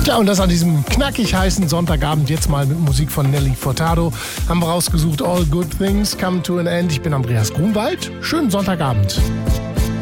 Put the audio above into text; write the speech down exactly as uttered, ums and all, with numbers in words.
Tja, und das an diesem knackig heißen Sonntagabend jetzt mal mit Musik von Nelly Furtado. Haben wir rausgesucht, All Good Things Come to an End. Ich bin Andreas Grunwald. Schönen Sonntagabend.